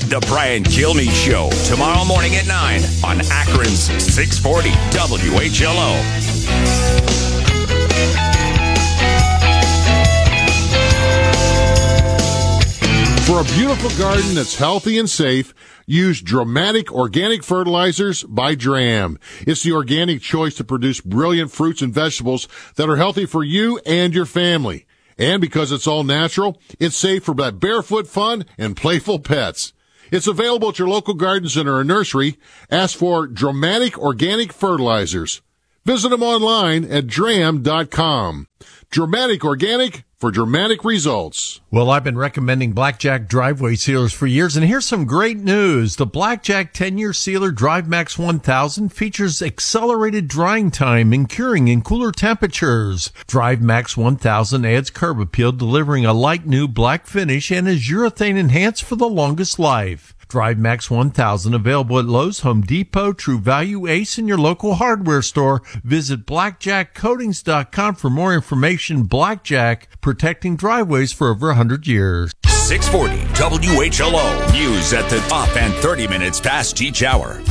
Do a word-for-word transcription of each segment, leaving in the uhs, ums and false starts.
The Brian Kilmeade Show, tomorrow morning at nine on Akron's six forty W H L O. For a beautiful garden that's healthy and safe, use Dramatic Organic Fertilizers by Dram. It's the organic choice to produce brilliant fruits and vegetables that are healthy for you and your family. And because it's all natural, it's safe for that barefoot fun and playful pets. It's available at your local garden center or nursery. Ask for Dramatic Organic Fertilizers. Visit them online at dram dot com. Dramatic Organic for dramatic results. Well, I've been recommending Blackjack driveway sealers for years, and here's some great news. The Blackjack ten-year sealer DriveMax one thousand features accelerated drying time and curing in cooler temperatures. DriveMax one thousand adds curb appeal, delivering a light new black finish, and is urethane enhanced for the longest life. DriveMax one thousand available at Lowe's, Home Depot, True Value, Ace, and your local hardware store. Visit blackjack coatings dot com for more information. Blackjack, protecting driveways for over one hundred years. six forty W H L O. News at the top and thirty minutes past each hour.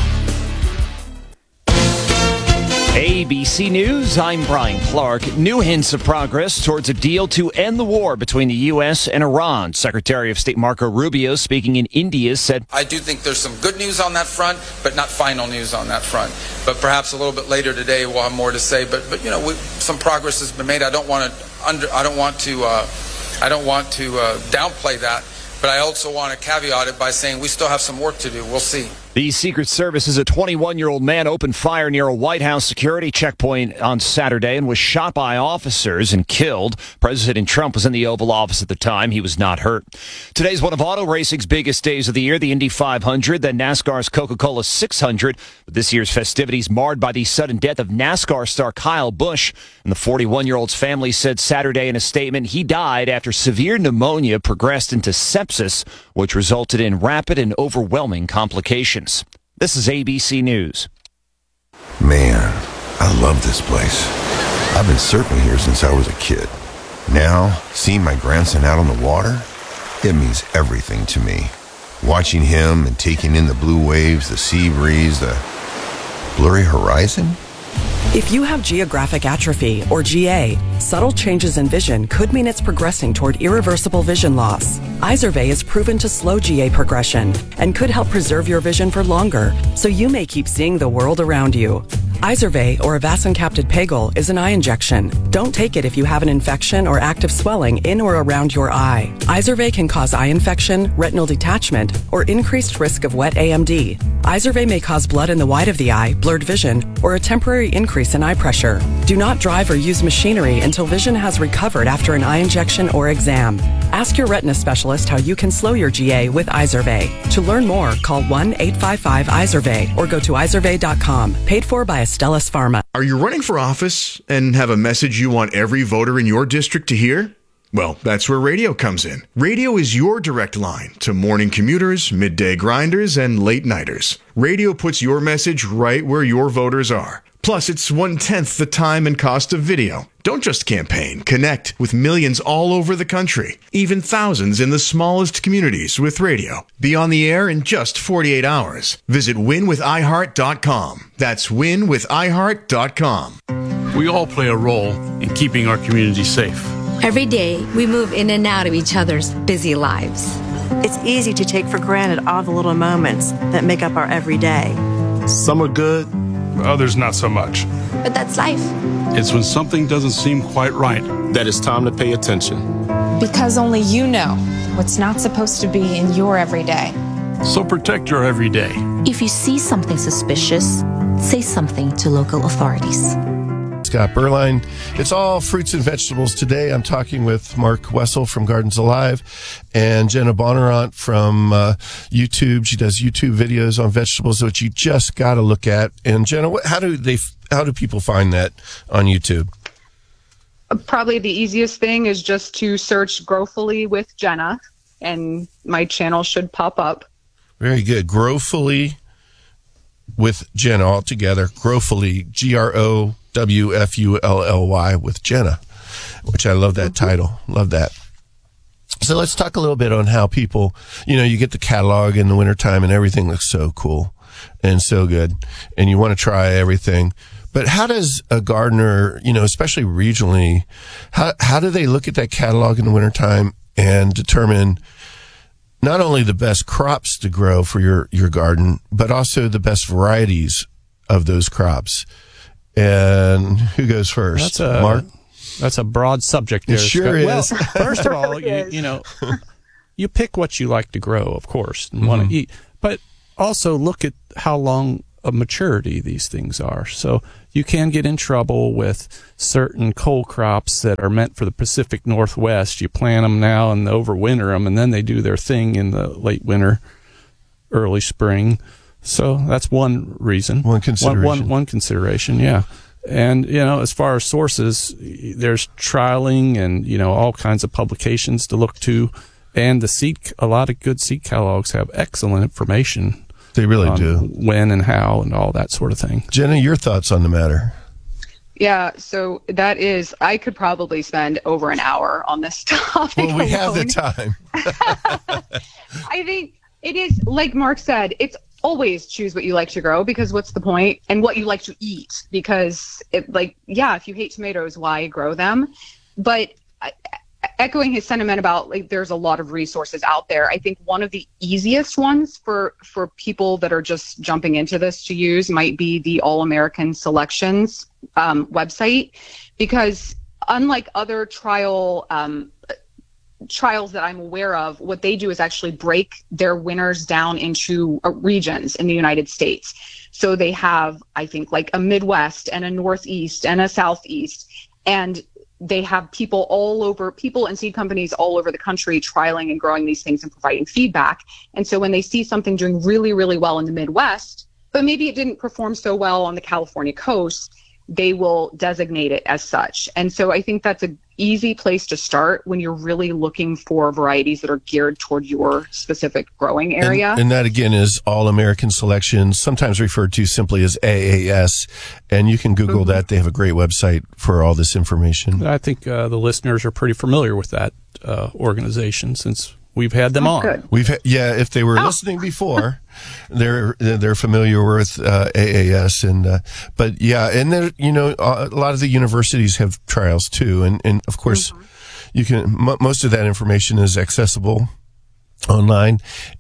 A B C News, I'm Brian Clark. New hints of progress towards a deal to end the war between the U S and Iran. Secretary of State Marco Rubio, speaking in India, said, I do think there's some good news on that front, but not final news on that front. But perhaps a little bit later today we'll have more to say. But, but you know, we, some progress has been made. I don't want to under, I don't want to, uh, I don't want to uh, downplay that. But I also want to caveat it by saying we still have some work to do. We'll see. The Secret Service says a twenty-one-year-old man opened fire near a White House security checkpoint on Saturday and was shot by officers and killed. President Trump was in the Oval Office at the time. He was not hurt. Today's one of auto racing's biggest days of the year, the Indy five hundred, then NASCAR's Coca-Cola six hundred. But this year's festivities marred by the sudden death of NASCAR star Kyle Busch. And the forty-one-year-old's family said Saturday in a statement he died after severe pneumonia progressed into sepsis, which resulted in rapid and overwhelming complications. This is A B C News. Man, I love this place. I've been surfing here since I was a kid. Now, seeing my grandson out on the water, it means everything to me. Watching him and taking in the blue waves, the sea breeze, the blurry horizon. If you have geographic atrophy, or G A, subtle changes in vision could mean it's progressing toward irreversible vision loss. Izervay is proven to slow G A progression and could help preserve your vision for longer, so you may keep seeing the world around you. Izervay, or avacincaptad pegol, is an eye injection. Don't take it if you have an infection or active swelling in or around your eye. Izervay can cause eye infection, retinal detachment, or increased risk of wet A M D. Izervay may cause blood in the white of the eye, blurred vision, or a temporary increase in eye pressure. Do not drive or use machinery until vision has recovered after an eye injection or exam. Ask your retina specialist how you can slow your G A with Izervay. To learn more, call one eight five five Izervay or go to izervay dot com. Paid for by Astellas Pharma. Are you running for office and have a message you want every voter in your district to hear? Well, that's where radio comes in. Radio is your direct line to morning commuters, midday grinders, and late nighters. Radio puts your message right where your voters are. Plus, it's one-tenth the time and cost of video. Don't just campaign. Connect with millions all over the country, even thousands in the smallest communities with radio. Be on the air in just forty-eight hours. Visit win with i heart dot com. That's win with i heart dot com. We all play a role in keeping our community safe. Every day, we move in and out of each other's busy lives. It's easy to take for granted all the little moments that make up our everyday. Some are good, others not so much. But that's life. It's when something doesn't seem quite right that it's time to pay attention. Because only you know what's not supposed to be in your everyday. So protect your everyday. If you see something suspicious, say something to local authorities. Scott Berline. It's all fruits and vegetables today. I'm talking with Mark Wessel from Gardens Alive and Jenna Bonnarant from uh, YouTube. She does YouTube videos on vegetables, which you just got to look at. And Jenna, what, how do they? How do people find that on YouTube? Probably the easiest thing is just to search Growfully with Jenna, and my channel should pop up. Very good. Growfully with Jenna all together. Growfully, G R O W F U L L Y with Jenna, which I love that title. Love that. So let's talk a little bit on how people, you know, you get the catalog in the wintertime and everything looks so cool and so good, and you want to try everything. But how does a gardener, you know, especially regionally, how how do they look at that catalog in the wintertime and determine not only the best crops to grow for your, your garden, but also the best varieties of those crops? And who goes first? That's a, Mark? That's a broad subject there. It sure Scott. is. Well, first of all, you, you know, you pick what you like to grow, of course, and mm-hmm. want to eat. But also look at how long of maturity these things are. So you can get in trouble with certain cold crops that are meant for the Pacific Northwest. You plant them now and overwinter them, and then they do their thing in the late winter, early spring. So that's one reason. One consideration. One, one, one consideration, yeah. And, you know, as far as sources, there's trialing and, you know, all kinds of publications to look to. And the seed, a lot of good seed catalogs have excellent information. They really do. When and how and all that sort of thing. Jenna, your thoughts on the matter? Yeah, so that is, I could probably spend over an hour on this topic. Well, we alone. have the time. I think it is, like Mark said, it's always choose what you like to grow, because what's the point? And what you like to eat, because it, like, yeah, if you hate tomatoes, why grow them? But I, echoing his sentiment about, like, there's a lot of resources out there. I think one of the easiest ones for, for people that are just jumping into this to use might be the All American Selections um, website, because unlike other trial um, trials that I'm aware of, what they do is actually break their winners down into uh, regions in the United States. So they have, I think, like a Midwest and a Northeast and a Southeast, and they have people all over, people and seed companies all over the country trialing and growing these things and providing feedback. And so when they see something doing really, really well in the Midwest, but maybe it didn't perform so well on the California coast, they will designate it as such. And so I think that's an easy place to start when you're really looking for varieties that are geared toward your specific growing area. And, and that, again, is All American Selections, sometimes referred to simply as A A S. And you can Google mm-hmm. that. They have a great website for all this information. I think uh, the listeners are pretty familiar with that uh, organization since we've had them That's on. Good. We've ha- yeah, if they were oh. listening before, they're they're familiar with uh, A A S, and uh, but yeah, and there, you know, a lot of the universities have trials too, and and of course, mm-hmm. you can m- most of that information is accessible online,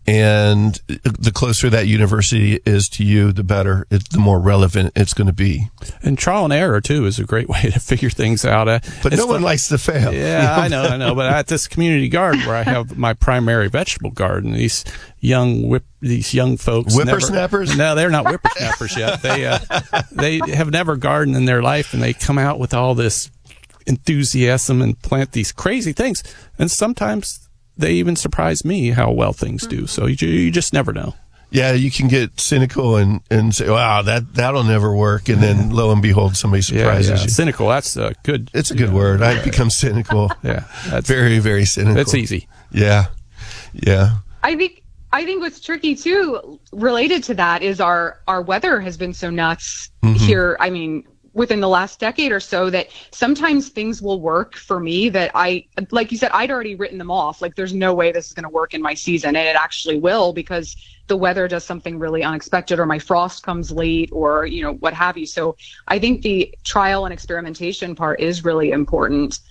and the closer that university is to you, the better, it, the more relevant it's going to be. And trial and error too is a great way to figure things out. Uh, but no one likes to fail. Yeah, you know? I know, I know. But at this community garden where I have my primary vegetable garden, these young whip, these young folks, whippersnappers. Never, no, they're not whippersnappers yet. They uh, they have never gardened in their life, and they come out with all this enthusiasm and plant these crazy things, and sometimes they even surprise me how well things do. So you, you just never know. Yeah, you can get cynical and, and say, wow, that, that'll never work. And then lo and behold, somebody surprises yeah, yeah. you. Cynical, that's a good. It's a good word. I become cynical. yeah. That's very, very cynical. That's easy. Yeah. Yeah. I think, I think what's tricky too, related to that, is our, our weather has been so nuts mm-hmm. here. I mean, within the last decade or so, that sometimes things will work for me that I, like you said, I'd already written them off. Like, there's no way this is going to work in my season. And it actually will, because the weather does something really unexpected, or my frost comes late, or, you know, what have you. So I think the trial and experimentation part is really important.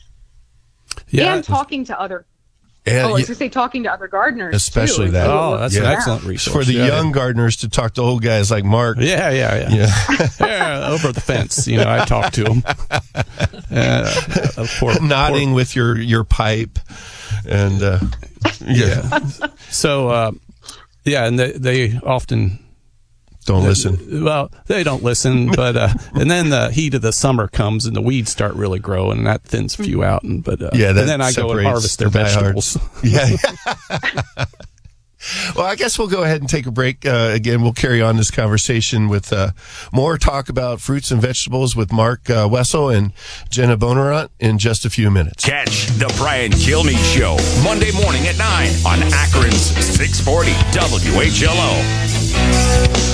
Yeah. And talking to other And oh, I was going to say talking to other gardeners, especially too. that. Oh, that's yeah. an excellent resource. For the yeah. young gardeners to talk to old guys like Mark. Yeah, yeah, yeah. Yeah, yeah over the fence. You know, I talk to them. Uh, poor, nodding poor. with your, your pipe. And, uh, yeah. yeah. So, uh, yeah, and they, they often... Don't listen. Well, they don't listen, but uh, and then the heat of the summer comes and the weeds start really growing, and that thins a few out. And but uh, yeah, that and then I go and harvest their the vegetables. Yeah. yeah. Well, I guess we'll go ahead and take a break. Uh, again, we'll carry on this conversation with uh, more talk about fruits and vegetables with Mark uh, Wessel and Jenna Bonerant in just a few minutes. Catch the Brian Kilmeade Show Monday morning at nine on Akron's six forty W H L O.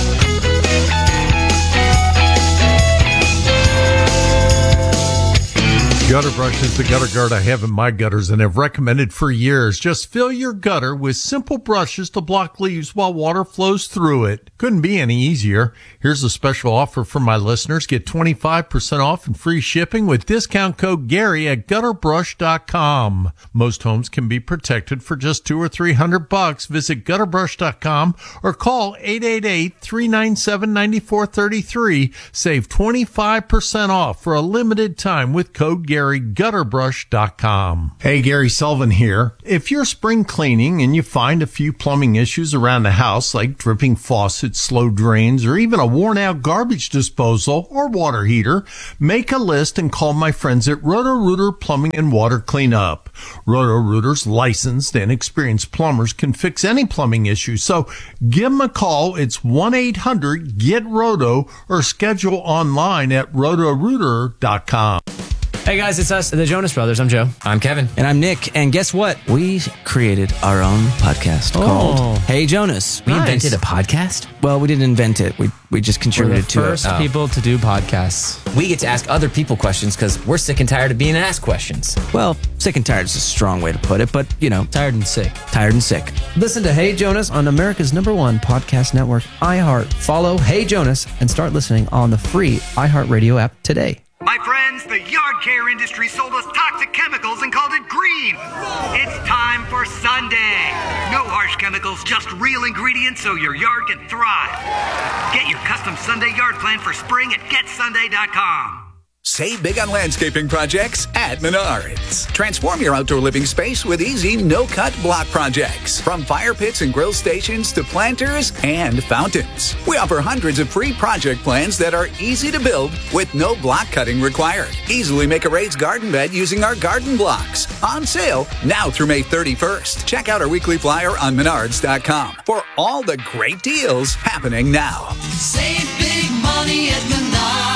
Gutter Brush is the gutter guard I have in my gutters and have recommended for years. Just fill your gutter with simple brushes to block leaves while water flows through it. Couldn't be any easier. Here's a special offer for my listeners. Get twenty-five percent off and free shipping with discount code Gary at gutter brush dot com. Most homes can be protected for just two or three hundred bucks. Visit gutter brush dot com or call eight eight eight, three nine seven, nine four three three. Save twenty-five percent off for a limited time with code Gary. gutter brush dot com. Hey, Gary Sullivan here. If you're spring cleaning and you find a few plumbing issues around the house like dripping faucets, slow drains, or even a worn out garbage disposal or water heater, make a list and call my friends at Roto-Rooter Plumbing and Water Cleanup. Roto-Rooter's licensed and experienced plumbers can fix any plumbing issue, so give them a call. It's one eight hundred get roto or schedule online at roto rooter dot com. Hey guys, it's us, the Jonas Brothers. I'm Joe. I'm Kevin. And I'm Nick. And guess what? We created our own podcast Oh. called Hey Jonas. We invented a podcast? Well, we didn't invent it. We we just contributed We're the to first it. Oh. people to do podcasts. We get to ask other people questions because we're sick and tired of being asked questions. Well, sick and tired is a strong way to put it, but you know, tired and sick. Tired and sick. Listen to Hey Jonas on America's number one podcast network, iHeart. Follow Hey Jonas and start listening on the free iHeartRadio app today. My friends, the yard care industry sold us toxic chemicals and called it green. It's time for Sunday. No harsh chemicals, just real ingredients so your yard can thrive. Get your custom Sunday yard plan for spring at get sunday dot com. Save big on landscaping projects at Menards. Transform your outdoor living space with easy, no-cut block projects. From fire pits and grill stations to planters and fountains. We offer hundreds of free project plans that are easy to build with no block cutting required. Easily make a raised garden bed using our garden blocks. On sale now through May thirty-first. Check out our weekly flyer on menards dot com for all the great deals happening now. Save big money at Menards.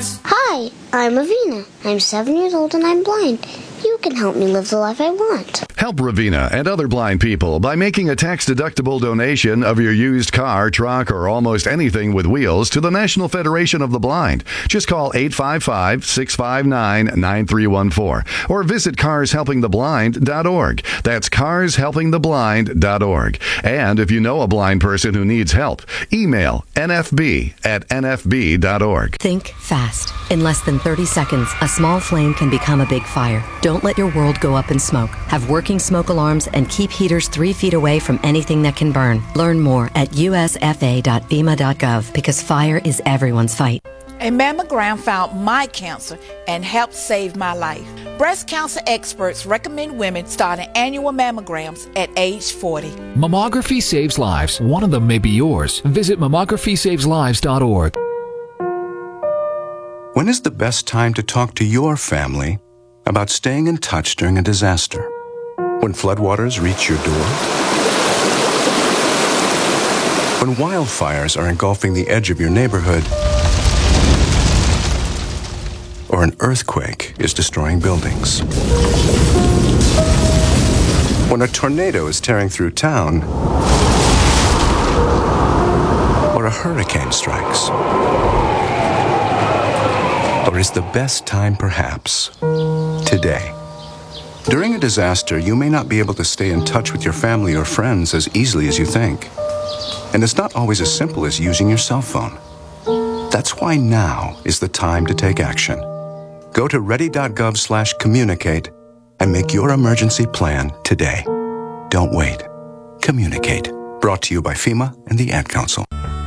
Hi, I'm Ravina. I'm seven years old and I'm blind. You can help me live the life I want. Help Ravina and other blind people by making a tax-deductible donation of your used car, truck, or almost anything with wheels to the National Federation of the Blind. Just call eight five five, six five nine, nine three one four or visit cars helping the blind dot org. That's cars helping the blind dot org. And if you know a blind person who needs help, email N F B at N F B dot org. Think fast. In less than thirty seconds, a small flame can become a big fire. Don't let your world go up in smoke. Have working smoke alarms and keep heaters three feet away from anything that can burn. Learn more at U S F A dot F E M A dot gov because fire is everyone's fight. A mammogram found my cancer and helped save my life. Breast cancer experts recommend women starting annual mammograms at age forty. Mammography saves lives. One of them may be yours. Visit mammography saves lives dot org. When is the best time to talk to your family about staying in touch during a disaster? When floodwaters reach your door? When wildfires are engulfing the edge of your neighborhood? Or an earthquake is destroying buildings? When a tornado is tearing through town? Or a hurricane strikes? Or is the best time perhaps today? During a disaster, you may not be able to stay in touch with your family or friends as easily as you think. And it's not always as simple as using your cell phone. That's why now is the time to take action. Go to ready dot gov slash communicate and make your emergency plan today. Don't wait. Communicate. Brought to you by FEMA and the Ad Council.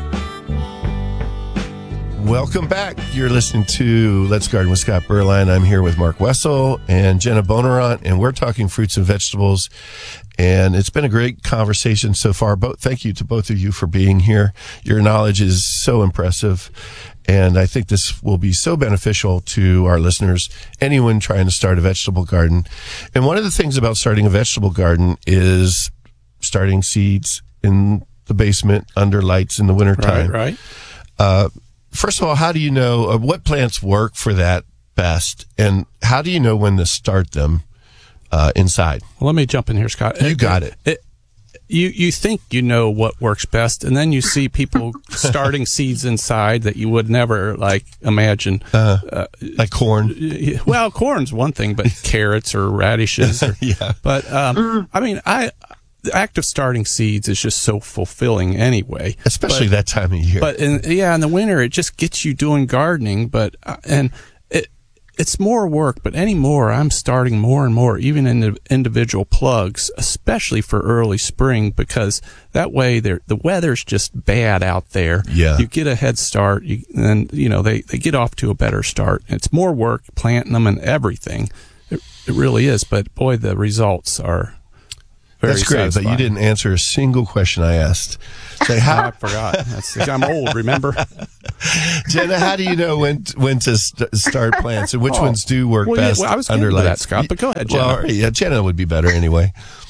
Welcome back. You're listening to Let's Garden with Scott Berline. I'm here with Mark Wessel and Jenna Bonerant, and we're talking fruits and vegetables. And it's been a great conversation so far. Both, thank you to both of you for being here. Your knowledge is so impressive, and I think this will be so beneficial to our listeners, anyone trying to start a vegetable garden. And one of the things about starting a vegetable garden is starting seeds in the basement under lights in the wintertime. Right, right. Uh, First of all, how do you know uh, what plants work for that best, and how do you know when to start them uh, inside? Well, let me jump in here, Scott. You got it. it. you you think you know what works best, and then you see people starting seeds inside that you would never like imagine. Uh, uh, like corn. Well, corn's one thing, but carrots or radishes. Or, yeah. But um, I mean, I the act of starting seeds is just so fulfilling anyway, especially but, that time of year. But in, yeah, in the winter, it just gets you doing gardening. But uh, and it it's more work. But anymore, I'm starting more and more, even in the individual plugs, especially for early spring, because that way the weather's just bad out there. Yeah, you get a head start, you, and you know they they get off to a better start. It's more work planting them and everything. It, it really is. But boy, the results are. Very That's great, satisfying. but you didn't answer a single question I asked. Say how I forgot. That's, I'm old, remember? Jenna, how do you know when when to st- start plants and which Oh. ones do work Well, yeah, best well, I was under getting to lights? that, Scott, but go ahead, Jenna. Well, all right, yeah, Jenna would be better anyway.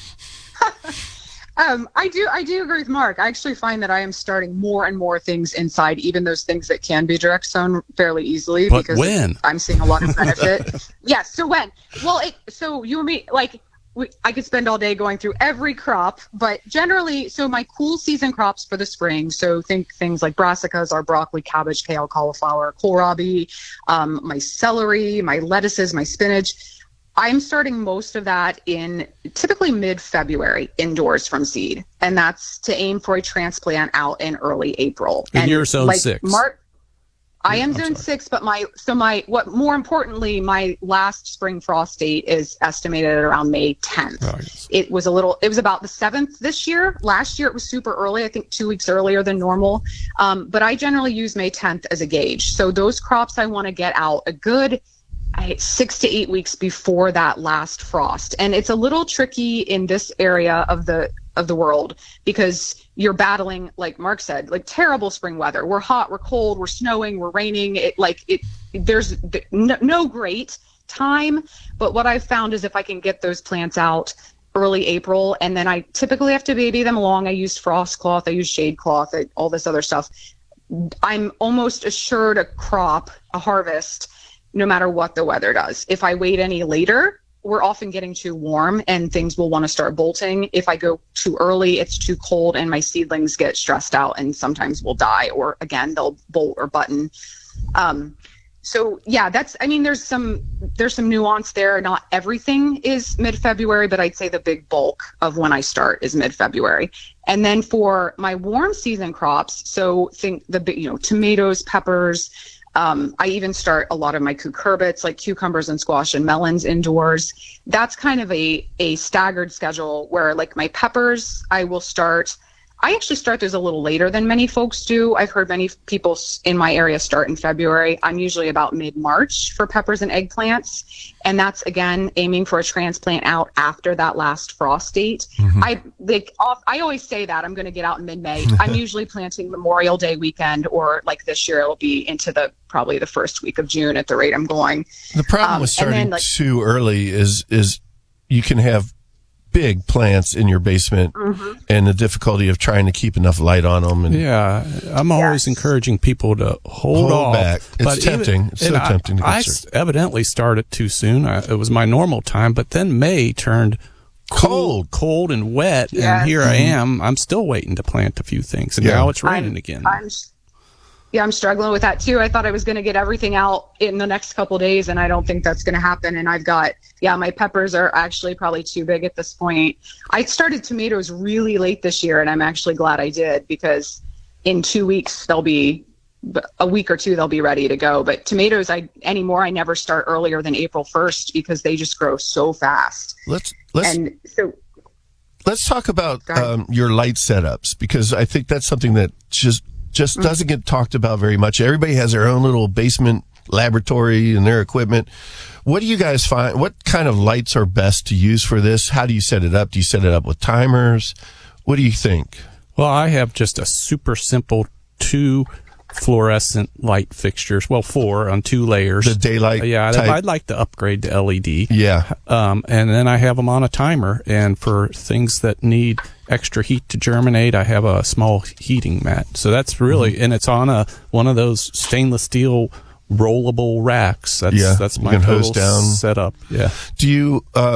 Um, I do I do agree with Mark. I actually find that I am starting more and more things inside, even those things that can be direct sown fairly easily. But because when? I'm seeing a lot of benefit. Yes. So when? Well, it, so you and me, like, we, I could spend all day going through every crop, but generally, so my cool season crops for the spring. So think things like brassicas, our broccoli, cabbage, kale, cauliflower, kohlrabi, um, my celery, my lettuces, my spinach. I'm starting most of that in typically mid-February indoors from seed, and that's to aim for a transplant out in early April. And and you're zone like six. Mark, I am I'm zone sorry. six, but my so my what more importantly, my last spring frost date is estimated at around May tenth. Oh, yes. It was a little. It was about the seventh this year. Last year it was super early. I think two weeks earlier than normal. Um, but I generally use May tenth as a gauge. So those crops I want to get out a good. I, six to eight weeks before that last frost. And it's a little tricky in this area of the of the world because you're battling, like Mark said, like terrible spring weather. We're hot, we're cold, we're snowing, we're raining. It like it there's no, no great time. But what I've found is if I can get those plants out early April, and then I typically have to baby them along. I use frost cloth, I use shade cloth, I, all this other stuff. I'm almost assured a crop, a harvest, no matter what the weather does. If I wait any later, we're often getting too warm and things will want to start bolting. If I go too early, it's too cold and my seedlings get stressed out and sometimes will die, or again, they'll bolt or button. Um, so yeah, that's, I mean, there's some, there's some nuance there. Not everything is mid-February, but I'd say the big bulk of when I start is mid-February. And then for my warm season crops, so think the, you know, tomatoes, peppers, Um, I even start a lot of my cucurbits, like cucumbers and squash and melons indoors. That's kind of a, a staggered schedule where like my peppers, I will start, I actually start those a little later than many folks do. I've heard many people in my area start in February. I'm usually about mid-March for peppers and eggplants. And that's, again, aiming for a transplant out after that last frost date. Mm-hmm. I like, off, I always say that I'm going to get out in mid-May. I'm usually planting Memorial Day weekend, or like this year, it'll be into the probably the first week of June at the rate I'm going. The problem um, with starting then, like, too early is is you can have big plants in your basement, mm-hmm. and the difficulty of trying to keep enough light on them. And yeah, I'm always yes. encouraging people to hold, hold off. back. It's but tempting. Even, it's so I, tempting to get I started. evidently started too soon. I, it was my normal time, but then May turned cold, cold and wet, yes. and here I am. I'm still waiting to plant a few things, and yeah. now it's raining I'm, again. I'm, Yeah, I'm struggling with that too. I thought I was going to get everything out in the next couple of days, and I don't think that's going to happen. And I've got, yeah, my peppers are actually probably too big at this point. I started tomatoes really late this year, and I'm actually glad I did, because in two weeks they'll be, a week or two they'll be ready to go. But tomatoes, I anymore I never start earlier than April first because they just grow so fast. Let's let's and so. Let's talk about um, your light setups, because I think that's something that just. just doesn't get talked about very much. Everybody has their own little basement laboratory and their equipment. What do you guys find? What kind of lights are best to use for this? How do you set it up? Do you set it up with timers? What do you think? Well, I have just a super simple two fluorescent light fixtures. Well, four on two layers. The daylight uh, Yeah, type. I'd like to upgrade to L E D. Yeah. Um, and then I have them on a timer. And for things that need extra heat to germinate, I have a small heating mat. So that's really, mm-hmm. and it's on a one of those stainless steel rollable racks. That's yeah. that's my you can total hose down. setup. Yeah. Do you uh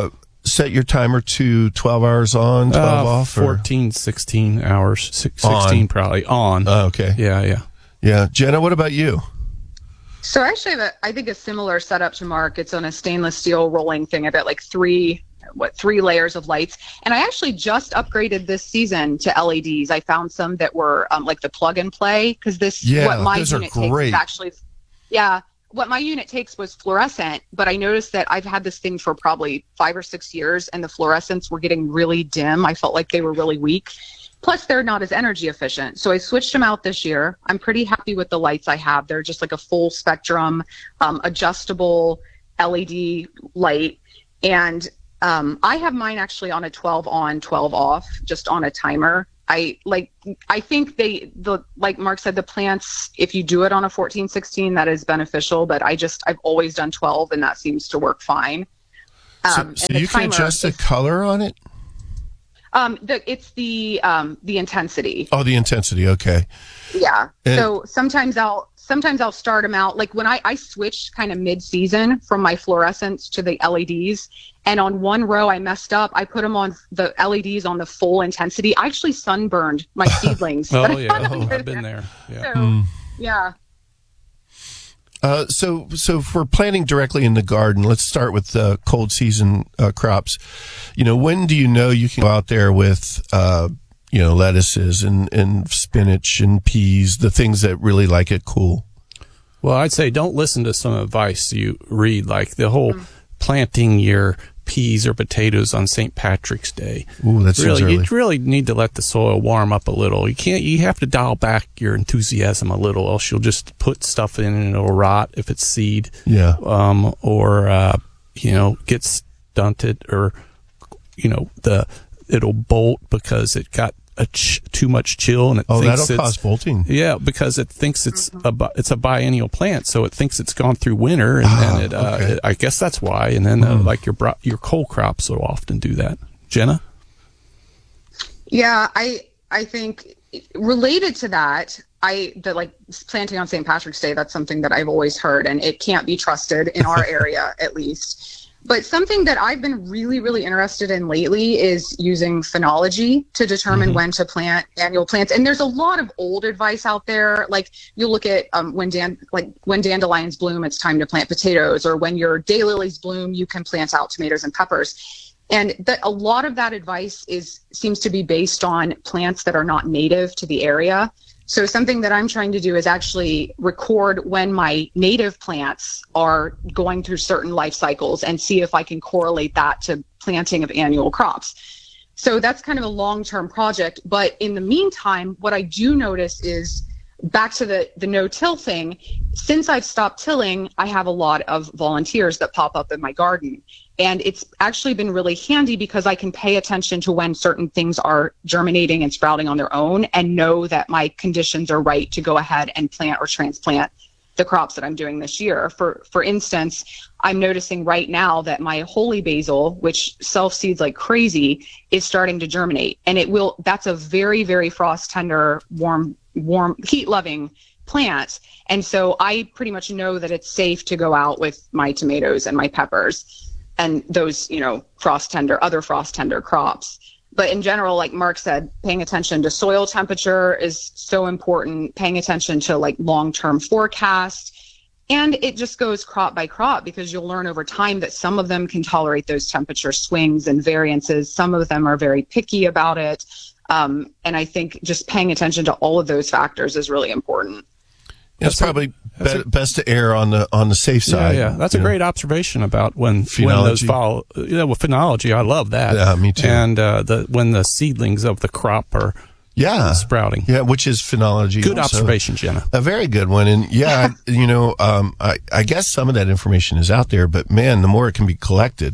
set your timer to twelve hours on, twelve uh, off? Or? fourteen, sixteen hours. Six, sixteen on. probably on. Oh, okay. Yeah, yeah. Yeah. Jenna, what about you? So I actually have, a, I think, a similar setup to Mark. It's on a stainless steel rolling thing. I've got like three, what, three layers of lights. And I actually just upgraded this season to L E Ds. I found some that were um, like the plug and play, because this, Yeah, what my those are unit takes great. is actually, yeah, what my unit takes was fluorescent, but I noticed that I've had this thing for probably five or six years and the fluorescents were getting really dim. I felt like they were really weak. Plus, they're not as energy efficient. So I switched them out this year. I'm pretty happy with the lights I have. They're just like a full spectrum, um, adjustable L E D light. And um, I have mine actually on a twelve on, twelve off, just on a timer. I like, I think they, the, like Mark said, the plants, if you do it on a fourteen, sixteen, that is beneficial, but I just, I've always done twelve and that seems to work fine. Um, so so and the you can timer adjust the is- color on it? Um, the, it's the, um, the intensity. Oh, the intensity. Okay. Yeah. And- so sometimes I'll, sometimes I'll start them out. Like when I, I switched kind of mid season from my fluorescents to the L E Ds, and on one row I messed up. I put them on the L E Ds on the full intensity. I actually sunburned my seedlings. Oh, that I yeah. had Oh, under I've been there. Yeah. So, Hmm. yeah. Uh, so, so if we're planting directly in the garden, let's start with uh, cold season uh, crops. You know, when do you know you can go out there with, uh, you know, lettuces and, and spinach and peas, the things that really like it cool? Well, I'd say don't listen to some advice you read, like the whole planting your peas or potatoes on Saint Patrick's Day. Ooh, that seems really, early. you really need to let the soil warm up a little. You can't. You have to dial back your enthusiasm a little, else you'll just put stuff in and it'll rot if it's seed. Yeah. Um. Or uh, you know, get stunted, or you know, the it'll bolt because it got a ch- too much chill, and it Oh, thinks that'll it's, cause bolting. Yeah, because it thinks it's a bi- it's a biennial plant, so it thinks it's gone through winter, and Ah, then it, uh, okay. it. I guess that's why. And then uh, like your bro- your coal crops will often do that. Jenna. Yeah, I I think related to that, I the like planting on Saint Patrick's Day, that's something that I've always heard, and it can't be trusted in our area at least. But something that I've been really, really interested in lately is using phenology to determine Mhm. when to plant annual plants. And there's a lot of old advice out there. Like you look at um, when dan- like when dandelions bloom, it's time to plant potatoes, or when your daylilies bloom, you can plant out tomatoes and peppers. And the, a lot of that advice is seems to be based on plants that are not native to the area. So something that I'm trying to do is actually record when my native plants are going through certain life cycles and see if I can correlate that to planting of annual crops. So that's kind of a long-term project. But in the meantime, what I do notice is back to the, the no-till thing, since I've stopped tilling, I have a lot of volunteers that pop up in my garden. And it's actually been really handy because I can pay attention to when certain things are germinating and sprouting on their own and know that my conditions are right to go ahead and plant or transplant the crops that I'm doing this year. For for instance, I'm noticing right now that my holy basil, which self-seeds like crazy, is starting to germinate. And it will, that's a very, very frost tender, warm, warm, heat-loving plant. And so I pretty much know that it's safe to go out with my tomatoes and my peppers and those, you know, frost tender, other frost tender crops. But in general, like Mark said, paying attention to soil temperature is so important, paying attention to like long-term forecast. And it just goes crop by crop because you'll learn over time that some of them can tolerate those temperature swings and variances. Some of them are very picky about it. Um, and I think just paying attention to all of those factors is really important. It's probably be- best to err on the on the safe side. Yeah, yeah. That's a you great know. observation about when Phenology. when those follow. Yeah, well, phenology, I love that. Yeah, me too. And uh, the when the seedlings of the crop are Yeah, sprouting. Yeah, which is phenology. Good also. observation, Jenna. A very good one. And yeah, I- you know, um, I, I guess some of that information is out there, but man, the more it can be collected,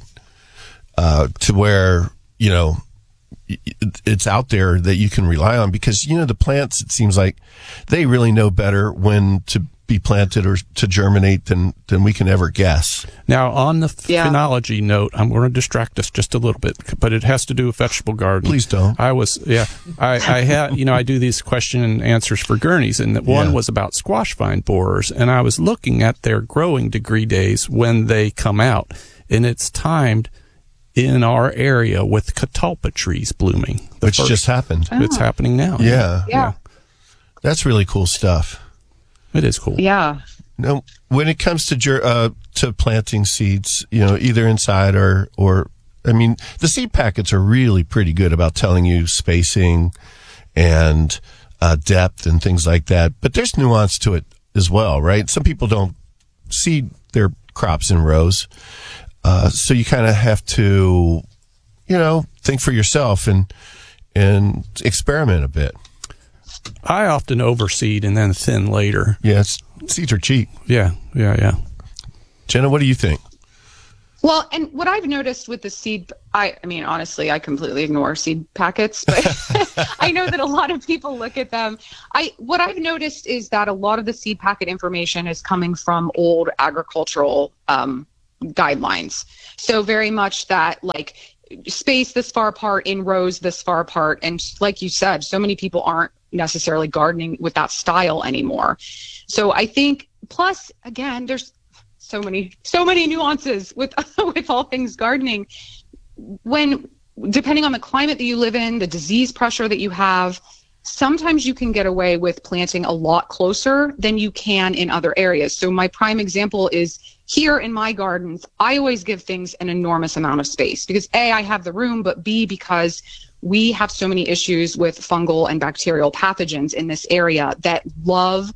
uh, to where, you know, it- it's out there that you can rely on, because, you know, the plants, it seems like they really know better when to be planted or to germinate than, than we can ever guess. Now, on the Yeah. phenology note, I'm going to distract us just a little bit, but it has to do with vegetable gardening. Please don't. I was, yeah, I, I had, you know, I do these question and answers for Gurneys, and one Yeah. was about squash vine borers, and I was looking at their growing degree days when they come out, and it's timed in our area with catalpa trees blooming. Which first. just happened. It's happening now. Yeah. Yeah. yeah. That's really cool stuff. It is cool. Yeah. Now, when it comes to ger- uh, to planting seeds, you know, either inside or, or, I mean, the seed packets are really pretty good about telling you spacing and uh, depth and things like that. But there's nuance to it as well, right? Some people don't seed their crops in rows. Uh, so you kind of have to, you know, think for yourself and, and experiment a bit. I often overseed and then thin later. Yes, seeds are cheap. Yeah, yeah, yeah. Jenna, what do you think? Well, and what I've noticed with the seed, I, I mean, honestly, I completely ignore seed packets, but I know that a lot of people look at them. I, what I've noticed is that a lot of the seed packet information is coming from old agricultural um, guidelines. So very much that, like, space this far apart in rows this far apart. And like you said, so many people aren't necessarily gardening with that style anymore. So I think, plus, again, there's so many, so many nuances with, with all things gardening. When, depending on the climate that you live in, the disease pressure that you have, sometimes you can get away with planting a lot closer than you can in other areas. So my prime example is here in my gardens, I always give things an enormous amount of space because A, I have the room, but B, because we have so many issues with fungal and bacterial pathogens in this area that love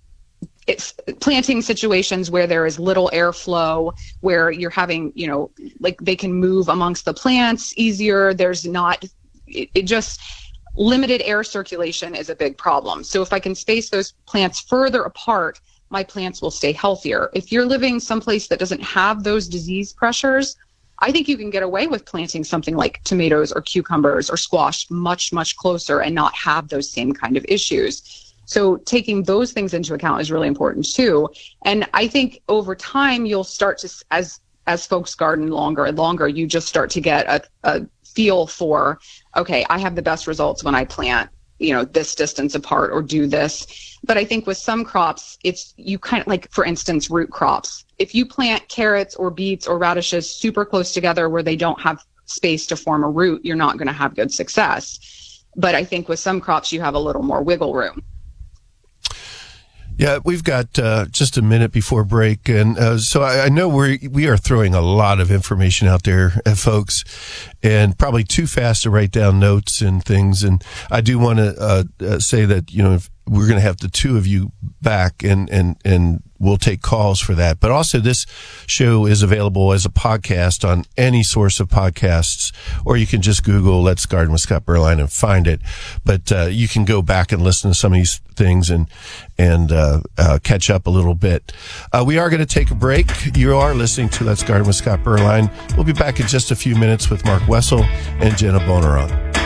it's planting situations where there is little airflow, where you're having, you know, like they can move amongst the plants easier. There's not, it, it just, limited air circulation is a big problem. So if I can space those plants further apart, my plants will stay healthier. If you're living someplace that doesn't have those disease pressures, I think you can get away with planting something like tomatoes or cucumbers or squash much, much closer and not have those same kind of issues. So taking those things into account is really important too. And I think over time, you'll start to, as as folks garden longer and longer, you just start to get a, a feel for, okay, I have the best results when I plant, you know, this distance apart or do this. But I think with some crops, it's you kind of like, for instance, root crops. If you plant carrots or beets or radishes super close together where they don't have space to form a root, you're not going to have good success. But I think with some crops, you have a little more wiggle room. Yeah, we've got uh, just a minute before break, and uh, so I, I know we we are throwing a lot of information out there, uh, folks, and probably too fast to write down notes and things. And I do want to uh, uh, say that, you know, if we're going to have the two of you back, and and and we'll take calls for that. But also, this show is available as a podcast on any source of podcasts, or you can just Google "Let's Garden with Scott Berline" and find it. But uh, you can go back and listen to some of these things and and uh, uh, catch up a little bit. Uh, we are going to take a break. You are listening to "Let's Garden with Scott Berline." We'll be back in just a few minutes with Mark Wessel and Jenna Boneron.